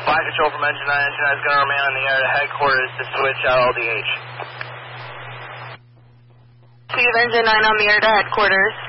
Flight control from engine 9. Engine 9 is going to remain on the air to headquarters to switch LDH. Steve, engine 9 on the air to headquarters.